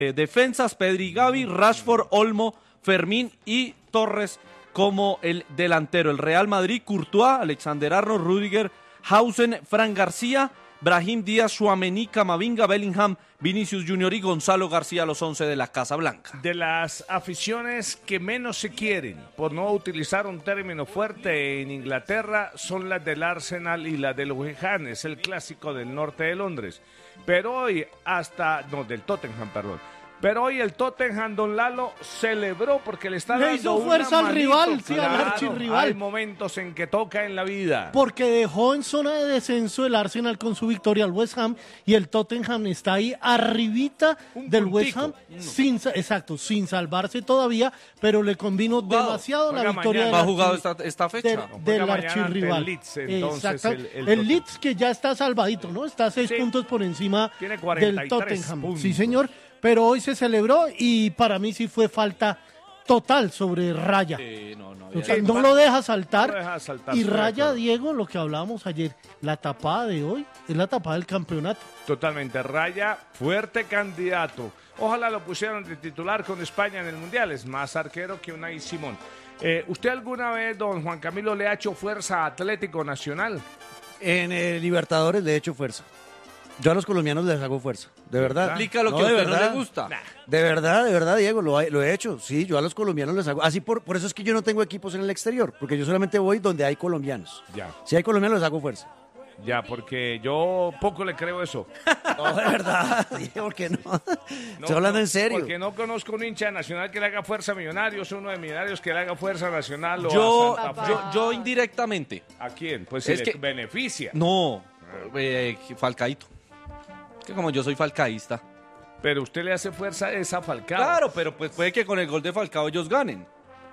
defensas, Pedri, Gavi, Rashford, Olmo, Fermín y Torres como el delantero. El Real Madrid, Courtois, Alexander-Arnold, Rüdiger, Hausen, Fran García, Brahim Díaz, Tchouaméni, Camavinga, Bellingham, Vinicius Junior y Gonzalo García, los 11 de la Casa Blanca. De las aficiones que menos se quieren, por no utilizar un término fuerte en Inglaterra, son las del Arsenal y las del West Ham, es el clásico del norte de Londres. Pero hoy del Tottenham, perdón. Pero hoy el Tottenham, don Lalo, celebró porque le está dando hizo fuerza al rival, sí, al archirrival. Hay momentos en que toca en la vida. Porque dejó en zona de descenso el Arsenal con su victoria al West Ham y el Tottenham está ahí arribita del West Ham, sin salvarse todavía, pero le convino demasiado la victoria ¿Ha jugado esta fecha? del archirrival. El Leeds, entonces, el Leeds, que ya está salvadito, ¿no? Está 6 puntos por encima del Tottenham. Puntos. Sí, señor. Pero hoy se celebró y para mí sí fue falta total sobre Raya. No lo deja saltar. Y Raya, Diego, lo que hablábamos ayer, la tapada de hoy es la tapada del campeonato. Totalmente. Raya, fuerte candidato. Ojalá lo pusieran de titular con España en el Mundial. Es más arquero que Unai Simón. ¿Usted alguna vez, don Juan Camilo, le ha hecho fuerza a Atlético Nacional? En el Libertadores le he hecho fuerza. Yo a los colombianos les hago fuerza, de verdad. Explica lo que a usted no le gusta. De verdad, Diego, lo he hecho. Sí, yo a los colombianos les hago. Así por eso es que yo no tengo equipos en el exterior, porque yo solamente voy donde hay colombianos. Ya. Si hay colombianos les hago fuerza. Ya, porque yo poco le creo eso. No, de verdad, Diego, ¿por qué no? Estoy hablando en serio. Porque no conozco un hincha de Nacional que le haga fuerza a Millonarios, uno de Millonarios que le haga fuerza a Nacional o a Santa Fe. Yo indirectamente. ¿A quién? Pues es si que le beneficia. No, Falcaíto. Que como yo soy falcaísta. Pero usted le hace fuerza a esa Falcao. Claro, pero pues puede que con el gol de Falcao ellos ganen.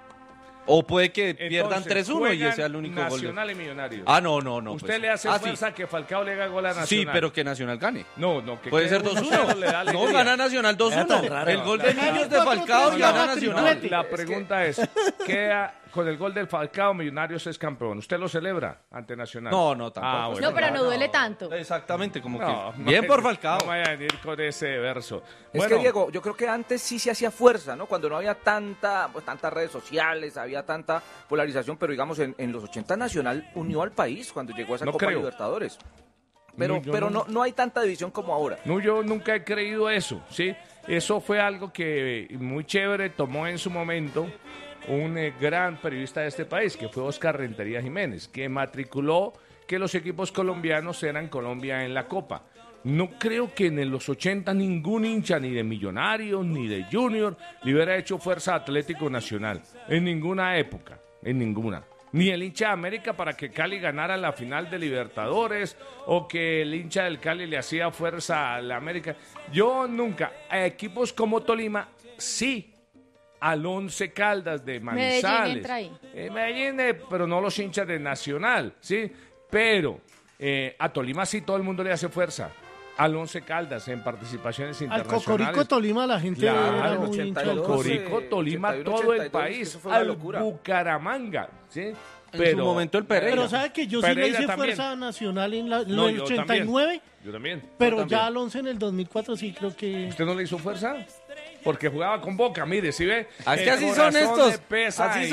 O puede que pierdan 3-1 y ese sea el único gol. Nacional y Millonarios. No. ¿Usted pues. le hace fuerza que Falcao le haga gol a Nacional? Sí, pero que Nacional gane. No, que puede ser 2-1. No, gana Nacional 2-1. El gol de Millos de Falcao y gana Nacional. La pregunta es, ¿queda con el gol del Falcao Millonarios es campeón? ¿Usted lo celebra ante Nacional? No, tampoco. Bueno, no, pero no duele tanto. Exactamente, como que bien por Falcao. No vaya a venir con ese verso. Es que, Diego, yo creo que antes sí se hacía fuerza, ¿no? Cuando no había tantas redes sociales, había tanta polarización, pero digamos, en los 80 Nacional unió al país cuando llegó a esa Copa Libertadores. Pero no hay tanta división como ahora. No, yo nunca he creído eso, ¿sí? Eso fue algo que muy chévere tomó en su momento un gran periodista de este país, que fue Oscar Rentería Jiménez, que matriculó que los equipos colombianos eran Colombia en la Copa. No creo que en los 80 ningún hincha, ni de Millonarios, ni de Junior, le hubiera hecho fuerza a Atlético Nacional. En ninguna época, en ninguna. Ni el hincha de América para que Cali ganara la final de Libertadores, o que el hincha del Cali le hacía fuerza a la América. Yo nunca. A equipos como Tolima, sí. Al Once Caldas de Manizales. Medellín entra ahí. Medellín, pero no los hinchas de Nacional, ¿sí? Pero a Tolima sí todo el mundo le hace fuerza. Al Once Caldas en participaciones internacionales. Al Cocorico Tolima la gente era muy hincha del Cocorico Tolima, 81, todo 82, el país. Al Bucaramanga, ¿sí? Pero, en su momento el Pereira. Pero ¿sabe que yo sí le hice fuerza nacional en el 89? Yo también. Pero ya al 11 en el 2004 sí creo que... ¿Usted no le hizo fuerza? Porque jugaba con Boca, mire, ¿sí ve? Es que así son estos. Así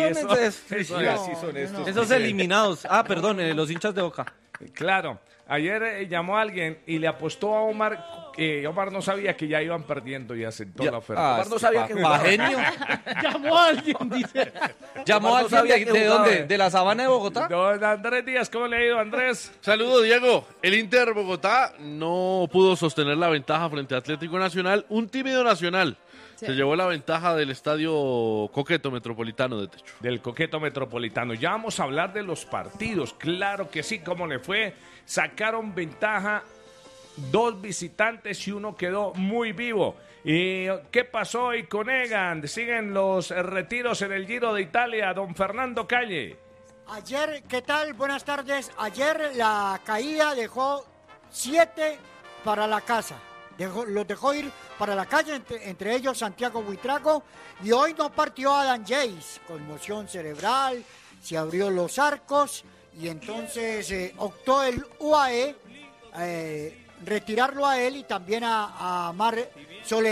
son estos. Esos eliminados. Perdón, los hinchas de Boca. Claro. Ayer llamó a alguien y le apostó a Omar, que Omar no sabía que ya iban perdiendo y aceptó la oferta. Omar no sabía que jugaba. Genio. Llamó a alguien, dice. ¿Llamó a alguien de dónde? ¿De la Sabana de Bogotá? Don Andrés Díaz, ¿cómo le ha ido, Andrés? Saludos, Diego. El Inter Bogotá no pudo sostener la ventaja frente a Atlético Nacional. Un tímido Nacional. Sí. Se llevó la ventaja del estadio Coqueto Metropolitano de Techo. Del Coqueto Metropolitano. Ya vamos a hablar de los partidos. Claro que sí, ¿cómo le fue? Sacaron ventaja 2 visitantes y uno quedó muy vivo. ¿Y qué pasó hoy con Egan? Siguen los retiros en el Giro de Italia. Don Fernando Calle. Ayer, ¿qué tal? Buenas tardes. Ayer la caída dejó 7 para la casa. Los dejó ir para la calle, entre ellos Santiago Buitrago, y hoy no partió Adam Yates, conmoción cerebral, se abrió los arcos, y entonces optó el UAE retirarlo a él y también a Mar Soler.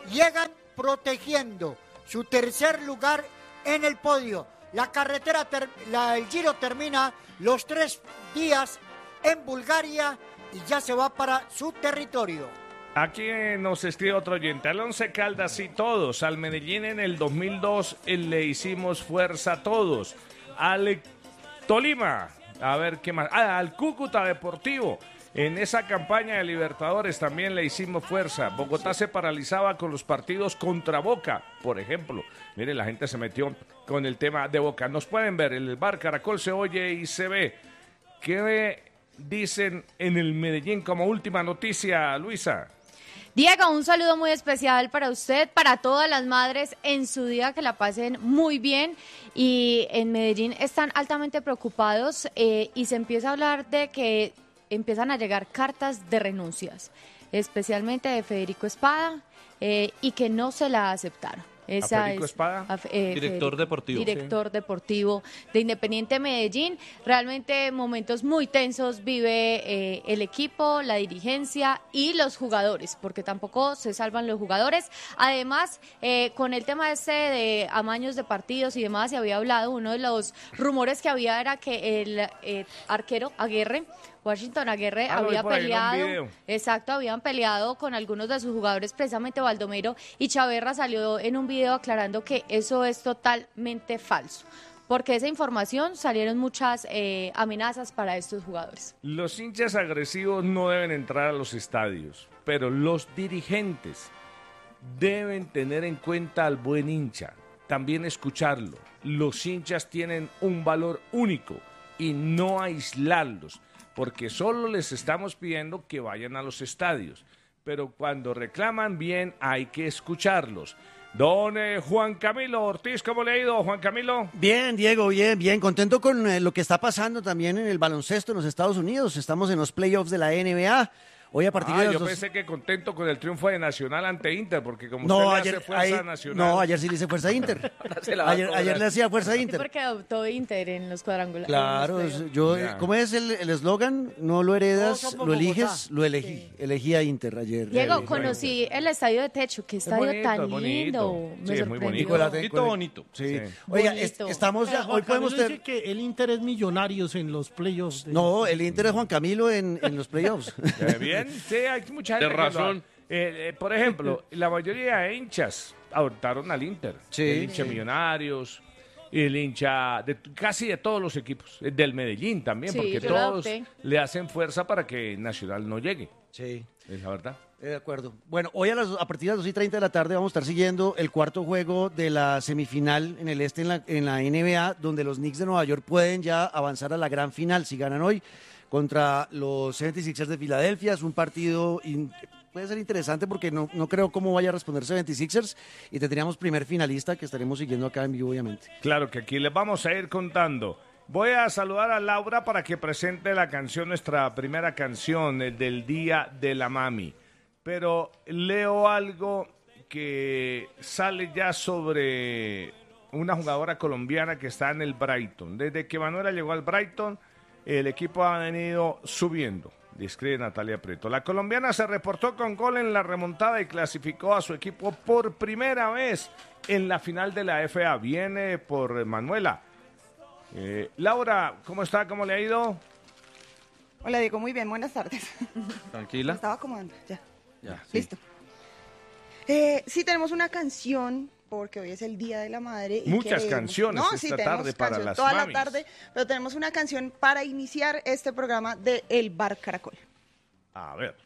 llegan protegiendo su tercer lugar en el podio. La carretera, el Giro termina los 3 días en Bulgaria y ya se va para su territorio. Aquí nos escribe otro oyente, al Once Caldas y todos, al Medellín en el 2002 le hicimos fuerza a todos, al Tolima, a ver qué más, al Cúcuta Deportivo, en esa campaña de Libertadores también le hicimos fuerza. Bogotá se paralizaba con los partidos contra Boca, por ejemplo. Mire, la gente se metió con el tema de Boca. Nos pueden ver, el Bar Caracol se oye y se ve. ¿Qué dicen en el Medellín como última noticia, Luisa? Diego, un saludo muy especial para usted, para todas las madres en su día, que la pasen muy bien. Y en Medellín están altamente preocupados y se empieza a hablar de que empiezan a llegar cartas de renuncias, especialmente de Federico Espada, y que no se la aceptaron. Esa Federico Espada, director deportivo. Director deportivo de Independiente Medellín. Realmente momentos muy tensos vive el equipo, la dirigencia y los jugadores, porque tampoco se salvan los jugadores. Además, con el tema de amaños de partidos y demás, se había hablado, uno de los rumores que había era que el arquero Aguirre, Washington Aguirre, había peleado, habían peleado con algunos de sus jugadores, precisamente Baldomero, y Chaverra salió en un video aclarando que eso es totalmente falso, porque esa información salieron muchas amenazas para estos jugadores. Los hinchas agresivos no deben entrar a los estadios, pero los dirigentes deben tener en cuenta al buen hincha, también escucharlo. Los hinchas tienen un valor único y no aislarlos, porque solo les estamos pidiendo que vayan a los estadios, pero cuando reclaman bien hay que escucharlos. Don Juan Camilo Ortiz, ¿cómo le ha ido, Juan Camilo? Bien, Diego, bien. Contento con lo que está pasando también en el baloncesto en los Estados Unidos. Estamos en los playoffs de la NBA. Hoy a partir de yo pensé que contento con el triunfo de Nacional ante Inter, porque como no, usted le hace fuerza a Nacional. No, ayer sí le hice fuerza a Inter. ayer le hacía fuerza a Inter. Sí, porque adoptó Inter en los cuadrangulares. Claro, ¿cómo es el eslogan? No lo heredas, lo eliges, lo elegí. Sí. Elegí a Inter ayer. Diego, conocí el estadio de techo, qué estadio bonito, tan lindo. Sí, me es muy bonito. Sí. Oiga, estamos ya, hoy podemos decir que el Inter es Millonarios en los playoffs. No, el Inter es Juan Camilo en los playoffs. Bien, sí, hay mucha gente. De razón. Por ejemplo, la mayoría de hinchas adoptaron al Inter. Sí, el hincha Millonarios, el hincha de casi de todos los equipos, del Medellín también, sí, porque todos le hacen fuerza para que Nacional no llegue. Sí. Es la verdad. De acuerdo. Bueno, hoy a partir de las 2:30 de la tarde vamos a estar siguiendo el cuarto juego de la semifinal en el este en la NBA, donde los Knicks de Nueva York pueden ya avanzar a la gran final si ganan hoy contra los 76ers de Filadelfia. Es un partido puede ser interesante porque no creo cómo vaya a responder 76ers y tendríamos primer finalista que estaremos siguiendo acá en vivo, obviamente. Claro que aquí les vamos a ir contando. Voy a saludar a Laura para que presente la canción, nuestra primera canción del Día de la Mami. Pero leo algo que sale ya sobre una jugadora colombiana que está en el Brighton. Desde que Manuela llegó al Brighton, el equipo ha venido subiendo, describe Natalia Prieto. La colombiana se reportó con gol en la remontada y clasificó a su equipo por primera vez en la final de la FA. Viene por Manuela. Laura, ¿cómo está? ¿Cómo le ha ido? Hola, Diego, muy bien, buenas tardes. Tranquila. Me estaba acomodando, ya. Sí. Listo. Sí, tenemos una canción, porque hoy es el Día de la Madre. Y muchas canciones esta tarde para las toda mamis. La tarde, pero tenemos una canción para iniciar este programa de El Bar Caracol. A ver.